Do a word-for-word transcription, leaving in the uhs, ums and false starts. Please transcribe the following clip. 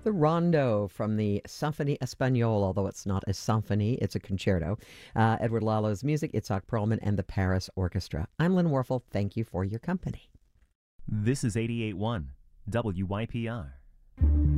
the Rondo from the Symphonie Espagnole, although it's not a symphony, it's a concerto. Uh, Edward Lalo's music, Itzhak Perlman and the Paris Orchestra. I'm Lynn Warfel. Thank you for your company. This is eighty-eight point one W Y P R.